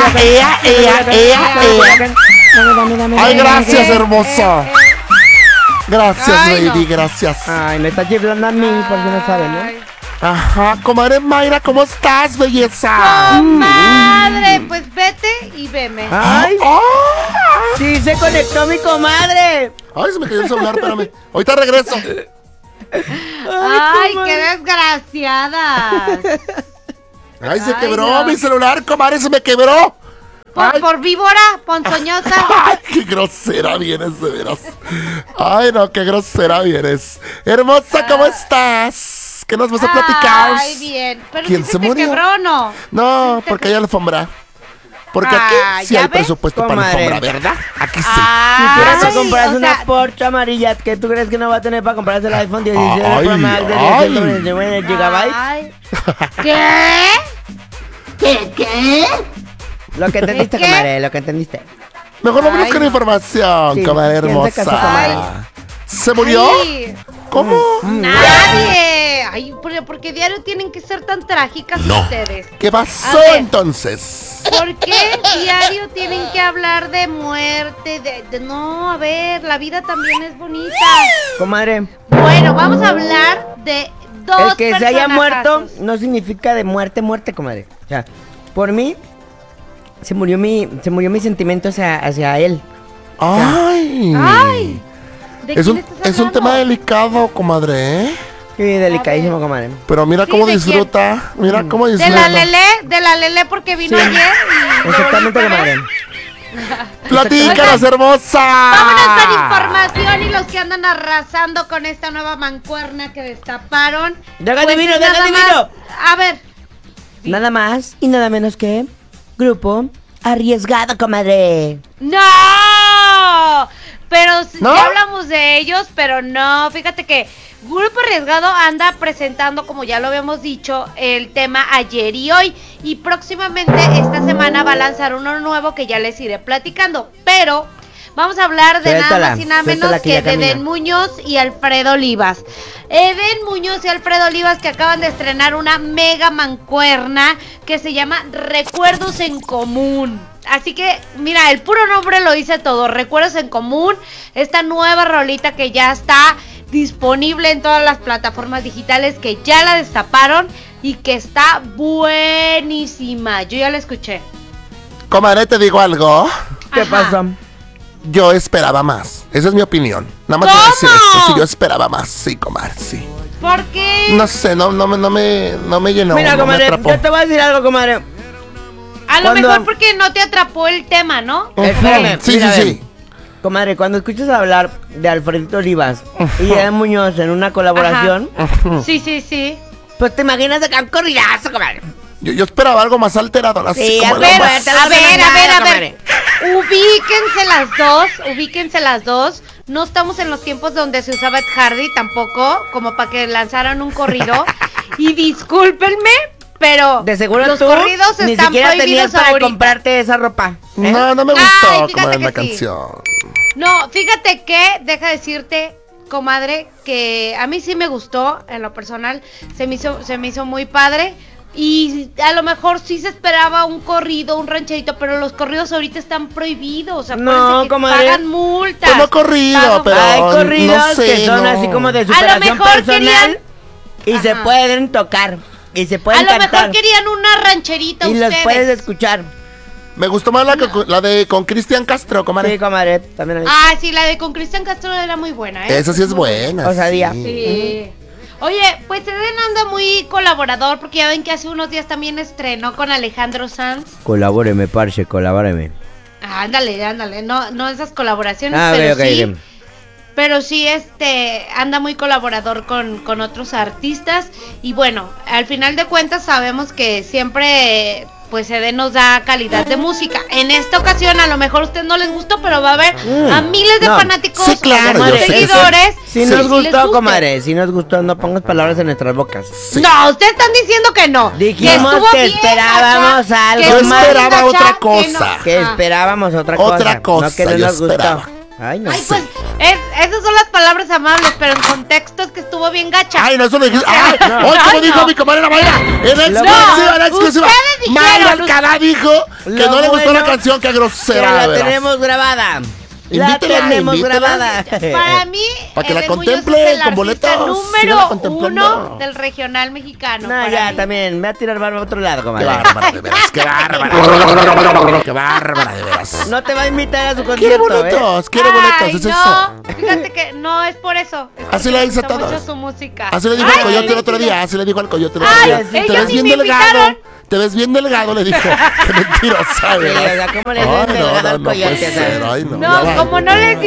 Ay, gracias, hermosa. Gracias, Ay, baby, no. gracias. Ay, me está chiflando a mí, por si no saben, ¿no? Ajá, comadre Mayra, ¿cómo estás, belleza? Comadre, pues vete y veme. ¡Ay! ¡Ah! ¡Sí se conectó mi comadre! Ay, se me cayó el celular, espérame. Ahorita regreso. Ay, qué desgraciadas. Ay, se Ay, quebró no. mi celular, comadre, se me quebró. Ay. Por víbora, ponzoñosa. Ay, qué grosera vienes, de veras. Ay, no, qué grosera vienes. Hermosa, ¿cómo estás? ¿Qué nos vas a platicar? Ay, bien. ¿Pero ¿Quién sí se te murió? quebró o no? No, porque hay alfombra. Porque Ah, aquí sí ¿ya hay ves? presupuesto para Comadre. alfombra, ¿verdad? Aquí sí. Si Ay, quieres que compras o una sea, Porsche amarilla, ¿qué tú crees que no va a tener para comprarse el iPhone 16 Ay, Pro Max de ay. 299 GB? ay. ¿Qué? Lo que entendiste, ¿Qué? comadre, lo que entendiste. Mejor vámonos Ay, con no. información, Sí, comadre ¿quién se casó, hermosa. comadre? ¿Se murió? Ay, ¿Cómo? nadie. Ay, ¿por qué diario tienen que ser tan trágicas ustedes? ¿Qué pasó A ver. entonces? ¿Por qué diario tienen que hablar de muerte? No, a ver, la vida también es bonita. Comadre, Bueno, vamos a hablar de dos el que se haya muerto personajazos. no significa de muerte, comadre. O sea, por mí, se murió mi sentimiento hacia él. Ay. Ay, ¿de Es quién un, estás es un hablando? tema delicado, comadre, ¿eh? Sí, delicadísimo, comadre. Pero mira Sí, cómo ¿de disfruta. Mira cómo De disfruta. la Lele porque vino Sí. ayer. Y Exactamente, lo volví a comadre. ver. Platícanos, hermosa. Vámonos con información y los que andan arrasando con esta nueva mancuerna que destaparon. Deja Pues divino, es deja nada divino. más- A ver, Nada más y nada menos que Grupo Arriesgado, comadre. ¡no! Pero ¿No? ya hablamos de ellos, pero no. Fíjate que Grupo Arriesgado anda presentando, como ya lo habíamos dicho, el tema ayer y hoy. Y próximamente esta semana va a lanzar uno nuevo que ya les iré platicando. Pero vamos a hablar de Suéltala, nada más y nada suéltala menos que que ya de camina. Eden Muñoz y Alfredo Olivas. Eden Muñoz y Alfredo Olivas que acaban de estrenar una mega mancuerna que se llama Recuerdos en Común. Así que, mira, el puro nombre lo dice todo. Recuerdos en Común, esta nueva rolita que ya está disponible en todas las plataformas digitales, que ya la destaparon y que está buenísima. Yo ya la escuché. Comadre, te digo algo. ¿Qué Ajá. pasó? Yo esperaba más. Esa es mi opinión. Nada más ¿Cómo? voy a decir eso. Sí, yo esperaba más. Sí, comadre, sí. ¿Por qué? No sé, no me llenó. Mira, no me comadre, atrapó. yo te voy a decir algo, comadre. A lo ¿Cuándo? mejor porque no te atrapó el tema, ¿no? Espérame, Sí, mira, sí, a ver. sí. Comadre, cuando escuchas hablar de Alfredito Olivas y Eden Muñoz en una colaboración, Sí, sí, sí. pues te imaginas acá un corridazo, comadre. Yo esperaba algo más alterado. Así Sí, como a lo ver, más- A ver. comadre. Ubíquense las dos. No estamos en los tiempos donde se usaba Ed Hardy tampoco, como para que lanzaran un corrido. Y discúlpenme, pero De seguro los tú corridos ni están siquiera tenías prohibidos para ahorita. comprarte esa ropa. ¿eh? No me Ay, gustó fíjate comadre que la sí. canción. No, fíjate que, deja decirte, comadre, que a mí sí me gustó, en lo personal, se me hizo muy padre. Y a lo mejor sí se esperaba un corrido, un rancherito, pero los corridos ahorita están prohibidos. No, Acuérdense que comadre. pagan multas. Pues no corrido, Pagan- pero Hay corridos no sé, que son no. así como de A lo superación mejor personal y se Ajá. pueden tocar y se A pueden lo mejor cantar querían una rancherita y los ustedes. puedes escuchar. Me gustó más la de con Cristian Castro, comadre. Sí, comadre, también a mí. Ah, sí, la de con Cristian Castro era muy buena, ¿eh? Esa sí es buena. Osadía. Sí. Oye, pues Eden anda muy colaborador porque ya ven que hace unos días también estrenó con Alejandro Sanz. Colabóreme, parce, colabóreme. Ah, ándale, no esas colaboraciones, Ah, pero ok, sí. ok. Pero sí, anda muy colaborador con otros artistas. Y bueno, al final de cuentas sabemos que siempre, pues Eden nos da calidad de música. En esta ocasión a lo mejor a usted no les gustó, pero va a haber a miles de no. fanáticos, Sí, claro, de yo sé que sí. seguidores. Si que nos sí les gustó, guste. comadre, si nos gustó, no pongas palabras en nuestras bocas. Sí. No, ustedes están diciendo que no. Dijimos estuvo que bien, esperábamos gacha, algo que Yo estuvo más. bien, esperaba gacha, otra que cosa. no. Que Ajá. esperábamos otra cosa. Otra cosa, No que no yo nos gustó. esperaba. Ay, no Ay, sé. pues, esas son las palabras amables, pero en contexto es que estuvo bien gacha. Ay, no, eso lo dijiste. Ay, No. hoy como Ay, dijo no. mi comadre Mayra. En exclusiva, No, en exclusiva. ustedes dijeron, Mayra Alcalá dijo que Lo no le gustó bueno la canción, que Que grosera. la de veras. tenemos grabada. La Invítela, tenemos invítela. grabada. Para mí, Pa' que la Edén Muñoz contemple es el con boletos. artista Sígala número contemplando. 1 del regional mexicano. No, para ya, mí. también. Me va a tirar barba a otro lado, Qué comadre. bárbara, de veras, qué bárbara. Qué bárbara, de veras. No te va a invitar a su Quiere concierto, boletos, quiere Ay, boletos, es eso. no, fíjate que no es por eso. Es Así porque le me dice a gusta todos. mucho su música. Así le dijo Ay, al coyote el sí, otro sí, día, así le dijo al coyote el otro Ay, día. ellos Te ves ni bien me delgado, invitaron. te ves bien delgado, le dijo. Qué mentirosa, Sí, ¿verdad? o sea, ¿cómo le ves delgado al puede coyote? O sea, ser, ay, no. No, ya va. como no les